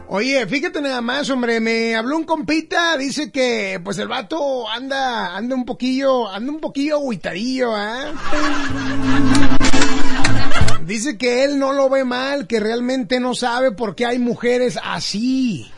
Oye, fíjate nada más, hombre, me habló un compita, dice que pues el vato anda un poquillo agüitadillo, ¿ah? Dice que él no lo ve mal, que realmente no sabe por qué hay mujeres así.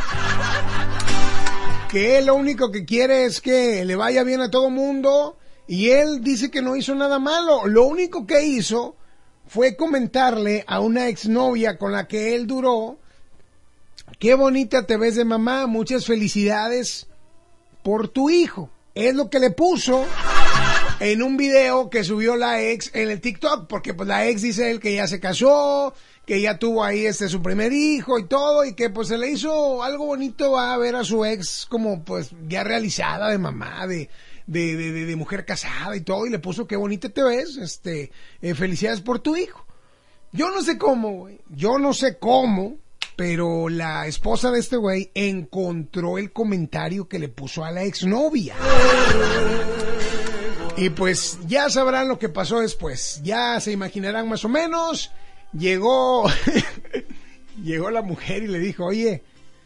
Que él lo único que quiere es que le vaya bien a todo mundo y él dice que no hizo nada malo. Lo único que hizo fue comentarle a una exnovia con la que él duró: qué bonita te ves de mamá, muchas felicidades por tu hijo. Es lo que le puso en un video que subió la ex en el TikTok, porque pues la ex dice él que ya se casó, que ya tuvo ahí su primer hijo y todo, y que pues se le hizo algo bonito a ver a su ex como pues ya realizada de mamá, de mujer casada y todo, y le puso qué bonita te ves, felicidades por tu hijo. Yo no sé cómo, güey, pero la esposa de este güey encontró el comentario que le puso a la exnovia. Y pues ya sabrán lo que pasó después. Ya se imaginarán más o menos. Llegó la mujer y le dijo: oye,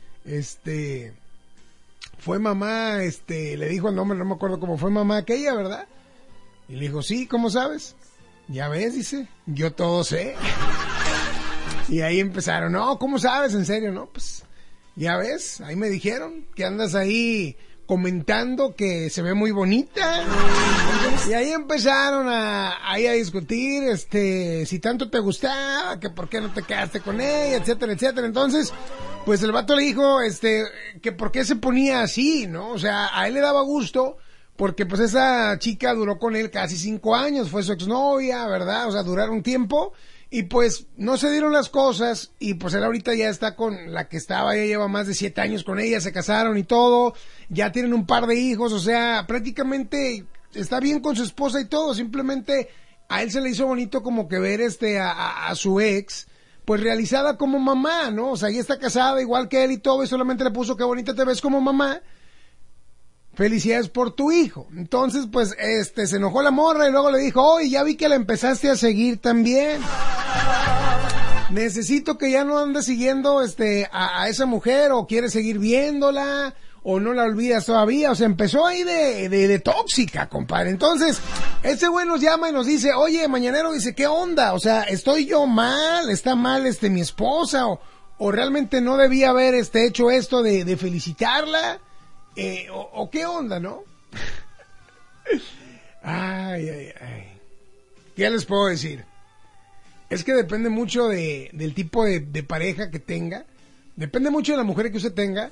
fue mamá, le dijo el nombre, no me acuerdo cómo fue mamá aquella, ¿verdad? Y le dijo: sí, ¿cómo sabes? Ya ves, dice, yo todo sé. Y ahí empezaron: no, ¿cómo sabes? En serio, ¿no? Pues, ya ves, ahí me dijeron que andas ahí comentando que se ve muy bonita. Y ahí empezaron a discutir, si tanto te gustaba, que por qué no te quedaste con ella, etcétera, etcétera. Entonces, pues el vato le dijo, que por qué se ponía así, ¿no? O sea, a él le daba gusto, porque pues esa chica duró con él casi 5 años, fue su exnovia, ¿verdad? O sea, duraron tiempo. Y pues no se dieron las cosas y pues él ahorita ya está con la que estaba, ya lleva más de 7 años con ella, se casaron y todo, ya tienen un par de hijos, o sea, prácticamente está bien con su esposa y todo, simplemente a él se le hizo bonito como que ver a su ex, pues realizada como mamá, ¿no? O sea, ella está casada igual que él y todo, y solamente le puso qué bonita te ves como mamá. Felicidades por tu hijo. Entonces, pues, se enojó la morra y luego le dijo: oye, ya vi que la empezaste a seguir también. Necesito que ya no andes siguiendo, a esa mujer, o quieres seguir viéndola, o no la olvidas todavía. O sea, empezó ahí de tóxica, compadre. Entonces, ese güey nos llama y nos dice: oye, mañanero, dice, ¿qué onda? O sea, ¿estoy yo mal? ¿Está mal, mi esposa? ¿O realmente no debía haber, hecho esto de felicitarla? O qué onda, ¿no? Ay. ¿Qué les puedo decir? Es que depende mucho del tipo de pareja que tenga. Depende mucho de la mujer que usted tenga.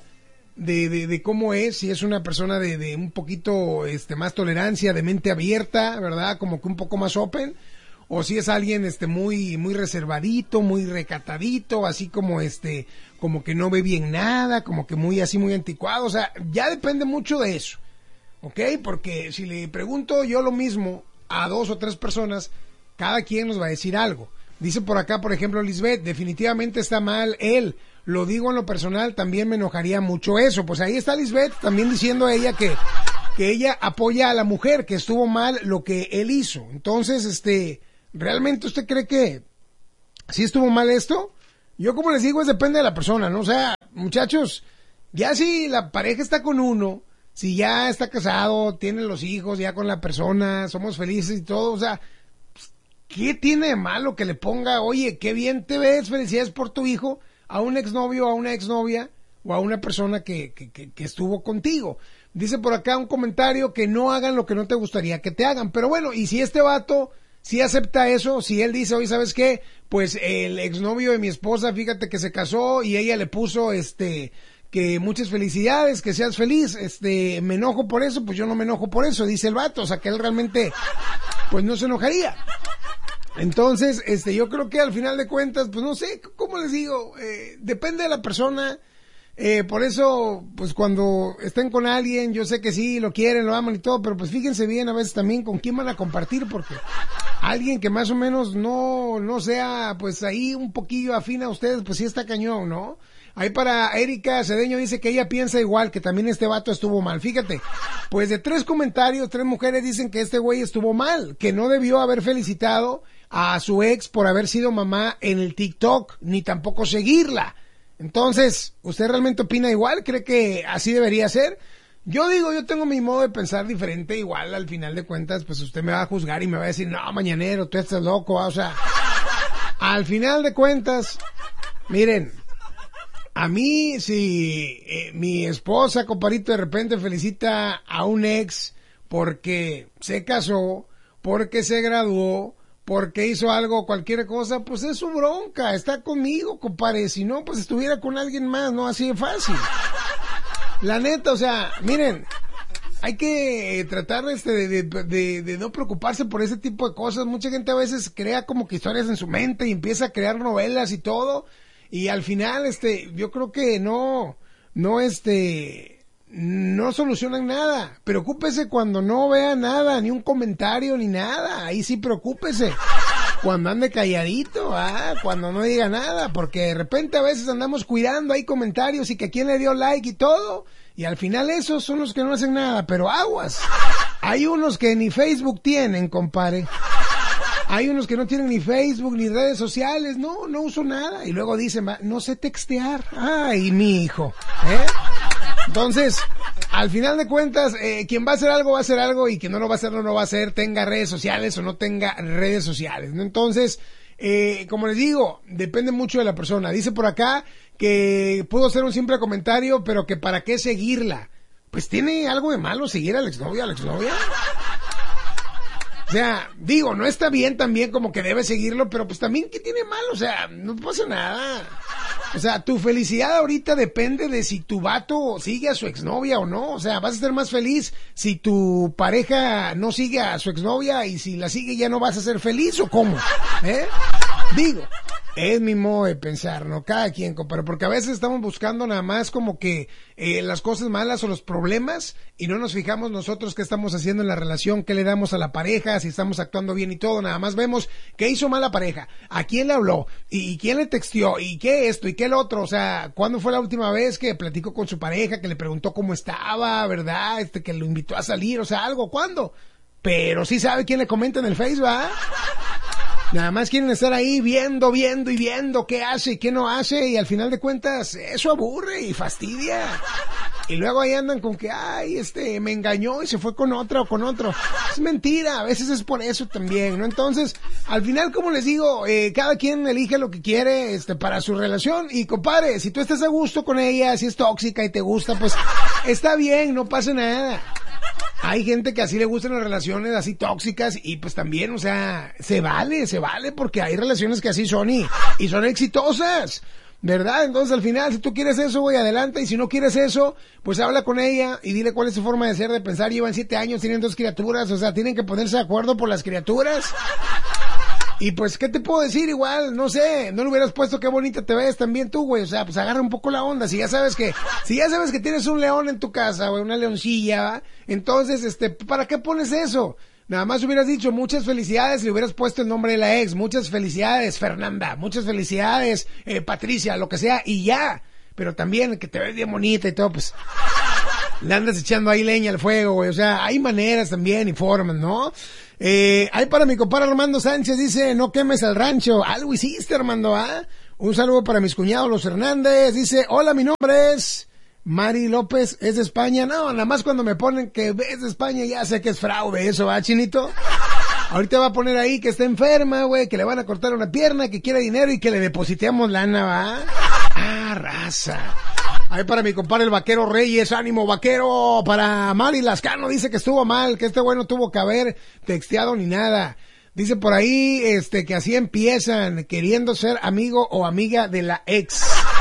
De cómo es. Si es una persona de un poquito más tolerancia, de mente abierta, ¿verdad? Como que un poco más open. O si es alguien muy reservadito, muy recatadito, así como como que no ve bien nada, como que muy anticuado. O sea, ya depende mucho de eso, ¿ok? Porque si le pregunto yo lo mismo a 2 o 3 personas, cada quien nos va a decir algo. Dice por acá, por ejemplo, Lisbeth: definitivamente está mal él. Lo digo en lo personal, también me enojaría mucho eso. Pues ahí está Lisbeth también diciendo ella que ella apoya a la mujer, que estuvo mal lo que él hizo. Entonces, ¿realmente usted cree que sí estuvo mal esto? Yo, como les digo, depende de la persona, ¿no? O sea, muchachos, ya si la pareja está con uno, si ya está casado, tiene los hijos ya con la persona, somos felices y todo, o sea, ¿qué tiene de malo que le ponga: oye, qué bien te ves, felicidades por tu hijo, a un exnovio, a una exnovia o a una persona que estuvo contigo? Dice por acá un comentario: que no hagan lo que no te gustaría que te hagan. Pero bueno, y si este vato si acepta eso, si él dice: oye, ¿sabes qué? Pues el exnovio de mi esposa, fíjate que se casó y ella le puso que muchas felicidades, que seas feliz, me enojo por eso, pues yo no me enojo por eso, dice el vato. O sea, que él realmente pues no se enojaría. Entonces, yo creo que al final de cuentas, pues no sé, ¿cómo les digo? Depende de la persona. Por eso, pues cuando estén con alguien, yo sé que sí, lo quieren, lo aman y todo, pero pues fíjense bien a veces también con quién van a compartir, porque alguien que más o menos no sea, pues ahí un poquillo afín a ustedes, pues sí está cañón, ¿no? Ahí para Erika Cedeño dice que ella piensa igual, que también este vato estuvo mal. Fíjate, pues de 3 comentarios, 3 mujeres dicen que este güey estuvo mal, que no debió haber felicitado a su ex por haber sido mamá en el TikTok, ni tampoco seguirla. Entonces, ¿usted realmente opina igual? ¿Cree que así debería ser? Yo digo, yo tengo mi modo de pensar diferente, igual al final de cuentas, pues usted me va a juzgar y me va a decir, no, mañanero, tú estás loco, o sea, al final de cuentas, miren, a mí, si mi esposa, compadrito, de repente felicita a un ex porque se casó, porque se graduó, porque hizo algo, cualquier cosa, pues es su bronca, está conmigo, compadre, si no, pues estuviera con alguien más, no así de fácil. La neta, o sea, miren, hay que tratar de no preocuparse por ese tipo de cosas. Mucha gente a veces crea como que historias en su mente y empieza a crear novelas y todo, y al final, yo creo que no solucionan nada. Preocúpese cuando no vea nada, ni un comentario, ni nada. Ahí sí preocúpese. Cuando ande calladito, cuando no diga nada, porque de repente a veces andamos cuidando ahí comentarios y que quién le dio like y todo, y al final esos son los que no hacen nada, pero aguas. Hay unos que ni Facebook tienen, compadre. Hay unos que no tienen ni Facebook, ni redes sociales, no uso nada, y luego dicen, no sé textear. Ay, mi hijo, Entonces, al final de cuentas, quien va a hacer algo, y quien no lo va a hacer, no lo va a hacer, tenga redes sociales o no tenga redes sociales, ¿no? Entonces, como les digo, depende mucho de la persona. Dice por acá que pudo ser un simple comentario, pero que para qué seguirla. Pues tiene algo de malo seguir a la exnovia, O sea, digo, no está bien también como que debe seguirlo, pero pues también, ¿qué tiene malo? O sea, no pasa nada. O sea, tu felicidad ahorita depende de si tu vato sigue a su exnovia o no. O sea, vas a ser más feliz si tu pareja no sigue a su exnovia, y si la sigue ya no vas a ser feliz, ¿o cómo? Digo, es mi modo de pensar, ¿no? Cada quien, compadre, porque a veces estamos buscando nada más como que las cosas malas o los problemas, y no nos fijamos nosotros qué estamos haciendo en la relación, qué le damos a la pareja, si estamos actuando bien y todo. Nada más vemos qué hizo mal la pareja, a quién le habló, y quién le texteó, y qué esto, y qué el otro. O sea, ¿cuándo fue la última vez que platicó con su pareja, que le preguntó cómo estaba, verdad? Que lo invitó a salir, o sea, algo, ¿cuándo? Pero sí sabe quién le comenta en el Facebook, ¿verdad? Nada más quieren estar ahí viendo qué hace y qué no hace, y al final de cuentas eso aburre y fastidia. Y luego ahí andan con que, me engañó y se fue con otra o con otro. Es mentira, a veces es por eso también, ¿no? Entonces, al final, como les digo, cada quien elige lo que quiere, para su relación. Y compadre, si tú estás a gusto con ella, si es tóxica y te gusta, pues está bien, no pasa nada. Hay gente que así le gustan las relaciones así tóxicas, y pues también, o sea, se vale, porque hay relaciones que así son y son exitosas, ¿verdad? Entonces al final, si tú quieres eso, güey, adelante, y si no quieres eso, pues habla con ella y dile cuál es su forma de ser, de pensar. Llevan 7 años, tienen 2 criaturas, o sea, tienen que ponerse de acuerdo por las criaturas. Y pues, ¿qué te puedo decir? Igual, no sé, no le hubieras puesto qué bonita te ves también tú, güey. O sea, pues agarra un poco la onda. Si ya sabes que tienes un león en tu casa, güey, una leoncilla, ¿va? Entonces, ¿para qué pones eso? Nada más hubieras dicho muchas felicidades y le hubieras puesto el nombre de la ex. Muchas felicidades, Fernanda. Muchas felicidades, Patricia, lo que sea, y ya. Pero también que te ves bien bonita y todo, pues le andas echando ahí leña al fuego, güey. O sea, hay maneras también y formas, ¿no? Ahí para mi compadre Armando Sánchez, dice, no quemes al rancho. Algo hiciste, Armando, Un saludo para mis cuñados, los Hernández. Dice, hola, mi nombre es Mari López, es de España. No, nada más cuando me ponen que es de España ya sé que es fraude eso, ¿va, Chinito? Ahorita va a poner ahí que está enferma, güey, que le van a cortar una pierna, que quiere dinero y que le depositemos lana, ¿va? Raza. Ahí para mi compadre el Vaquero Reyes, ánimo Vaquero. Para Mari Lascano, dice que estuvo mal, que güey no tuvo que haber texteado ni nada. Dice por ahí, que así empiezan, queriendo ser amigo o amiga de la ex.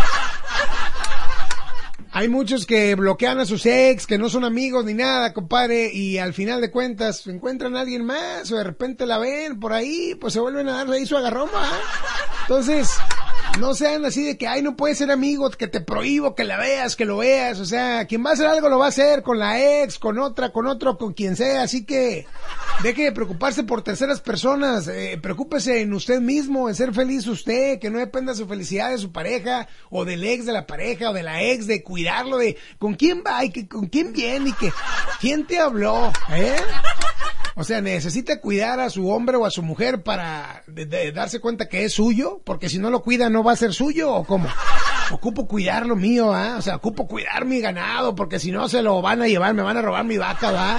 Hay muchos que bloquean a sus ex, que no son amigos ni nada, compadre, y al final de cuentas encuentran a alguien más, o de repente la ven por ahí, pues se vuelven a darle ahí su agarrón, Entonces, no sean así de que, no puedes ser amigo, que te prohíbo que la veas, que lo veas. O sea, quien va a hacer algo lo va a hacer con la ex, con otra, con otro, con quien sea. Así que deje de preocuparse por terceras personas. Preocúpese en usted mismo, en ser feliz usted, que no dependa su felicidad de su pareja, o del ex de la pareja, o de la ex, de cuidarlo, de con quién va y que con quién viene y que quién te habló, O sea, necesita cuidar a su hombre o a su mujer para de darse cuenta que es suyo, porque si no lo cuida no va a ser suyo, ¿o cómo? ocupo cuidar lo mío, o sea, ocupo cuidar mi ganado, porque si no se lo van a llevar, me van a robar mi vaca, ¿va?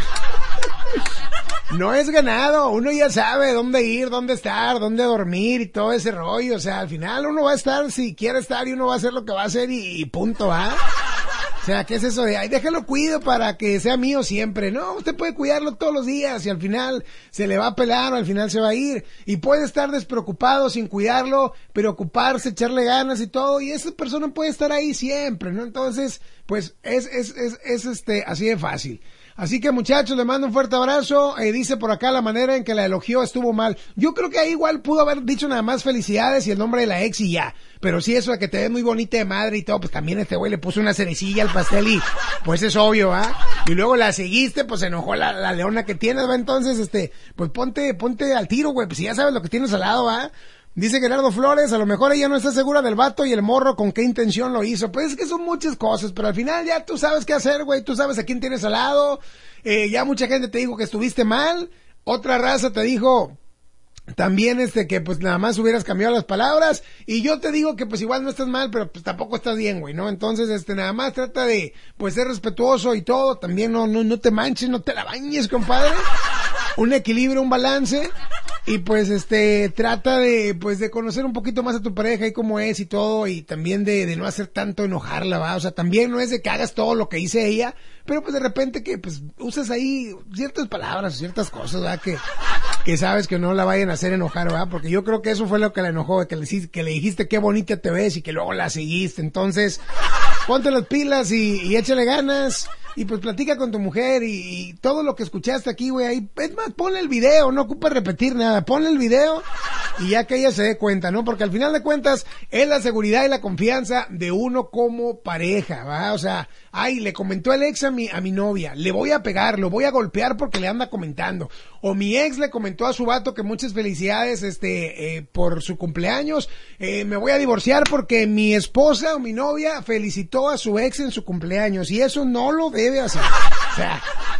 No es ganado, uno ya sabe dónde ir, dónde estar, dónde dormir y todo ese rollo, o sea, al final uno va a estar si quiere estar y uno va a hacer lo que va a hacer y punto, ¿va? O sea, ¿qué es eso de, ay, déjalo cuido para que sea mío siempre? No, usted puede cuidarlo todos los días y al final se le va a pelar o al final se va a ir. Y puede estar despreocupado sin cuidarlo, pero ocuparse, echarle ganas y todo, y esa persona puede estar ahí siempre, ¿no? Entonces, pues, es así de fácil. Así que muchachos, le mando un fuerte abrazo. Dice por acá la manera en que la elogió estuvo mal. Yo creo que ahí igual pudo haber dicho nada más felicidades y el nombre de la ex y ya. Pero sí, eso de que te ves muy bonita de madre y todo, pues también este güey le puso una cerecilla al pastel y pues es obvio, Y luego la seguiste, pues se enojó la leona que tienes, ¿va? Entonces, pues ponte al tiro, güey, pues si ya sabes lo que tienes al lado, Dice Gerardo Flores, a lo mejor ella no está segura del vato y el morro con qué intención lo hizo. Pues es que son muchas cosas, pero al final ya tú sabes qué hacer, güey. Tú sabes a quién tienes al lado. Ya mucha gente te dijo que estuviste mal. Otra raza te dijo también que pues nada más hubieras cambiado las palabras. Y yo te digo que pues igual no estás mal, pero pues tampoco estás bien, güey, ¿no? Entonces, nada más trata de pues ser respetuoso y todo. También no te manches, no te la bañes, compadre. Un equilibrio, un balance. Y pues trata de pues de conocer un poquito más a tu pareja y cómo es y todo, y también de no hacer tanto enojarla, ¿va? O sea, también no es de que hagas todo lo que dice ella, pero pues de repente que pues uses ahí ciertas palabras, ciertas cosas, ¿va? Que sabes que no la vayan a hacer enojar, ¿va? Porque yo creo que eso fue lo que la enojó, que le dijiste qué bonita te ves y que luego la seguiste. Entonces, ponte las pilas y échale ganas. Y pues platica con tu mujer y todo lo que escuchaste aquí, güey, ahí, es más, ponle el video, no ocupa repetir nada, ponle el video y ya que ella se dé cuenta, ¿no? Porque al final de cuentas es la seguridad y la confianza de uno como pareja, ¿va? O sea, ay, le comentó el ex a mi novia, le voy a pegar, lo voy a golpear porque le anda comentando. O mi ex le comentó a su vato que muchas felicidades, por su cumpleaños, me voy a divorciar porque mi esposa o mi novia felicitó a su ex en su cumpleaños y eso no lo debe hacer. O sea,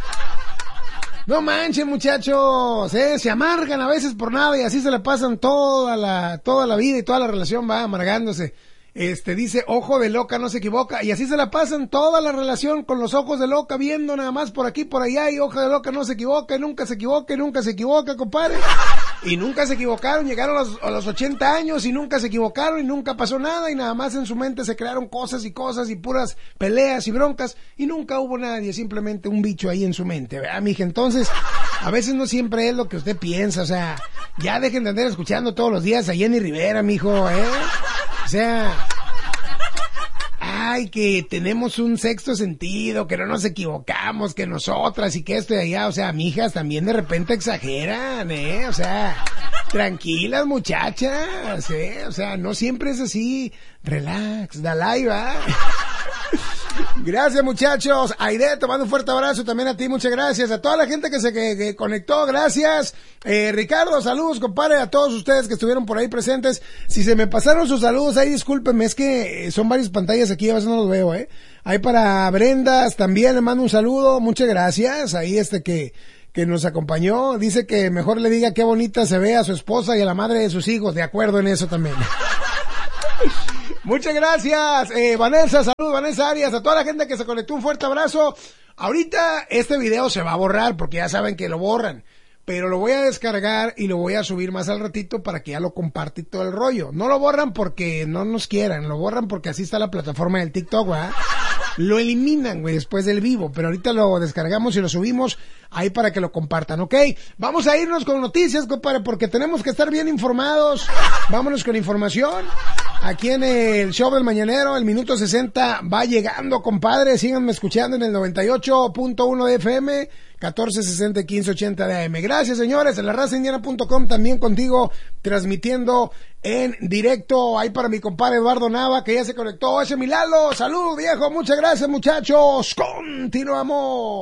no manchen, muchachos, se amargan a veces por nada y así se le pasan toda la vida y toda la relación va amargándose. Dice, ojo de loca no se equivoca, y así se la pasan toda la relación con los ojos de loca viendo nada más por aquí, por allá, y ojo de loca no se equivoca, y nunca se equivoca, y nunca se equivoca, compadre. Y nunca se equivocaron, llegaron a los 80 años y nunca se equivocaron y nunca pasó nada y nada más en su mente se crearon cosas y puras peleas y broncas y nunca hubo nadie, simplemente un bicho ahí en su mente, ¿verdad, mija? Entonces, a veces no siempre es lo que usted piensa, o sea, ya dejen de andar escuchando todos los días a Jenny Rivera, mijo, O sea, ay, que tenemos un sexto sentido, que no nos equivocamos, que nosotras y que esto y allá, o sea, mijas también de repente exageran, o sea, tranquilas muchachas, o sea, no siempre es así, relax, dale, va. Gracias, muchachos. Aide, te mando un fuerte abrazo también a ti, muchas gracias. A toda la gente que conectó, gracias. Ricardo, saludos, compadre, a todos ustedes que estuvieron por ahí presentes. Si se me pasaron sus saludos, ahí discúlpenme, es que son varias pantallas aquí, a veces no los veo, Ahí para Brendas también le mando un saludo, muchas gracias. Ahí que nos acompañó, dice que mejor le diga qué bonita se ve a su esposa y a la madre de sus hijos, de acuerdo en eso también. Muchas gracias, Vanessa, saludos, Vanessa Arias, a toda la gente que se conectó, un fuerte abrazo. Ahorita este video se va a borrar porque ya saben que lo borran, pero lo voy a descargar y lo voy a subir más al ratito para que ya lo comparte y todo el rollo. No lo borran porque no nos quieran, lo borran porque así está la plataforma del TikTok, ¿verdad? Lo eliminan, güey, después del vivo, pero ahorita lo descargamos y lo subimos ahí para que lo compartan, ¿ok? Vamos a irnos con noticias, compadre, porque tenemos que estar bien informados. Vámonos con información. Aquí en el show del Mañanero, el minuto 60 va llegando, compadre. Síganme escuchando en el 98.1 de FM, 1460 1580 de AM. Gracias, señores. En la razaindiana.com también contigo, transmitiendo en directo. Ahí para mi compadre Eduardo Nava, que ya se conectó. Ese mi Lalo. Saludos, viejo. Muchas gracias, muchachos. Continuamos.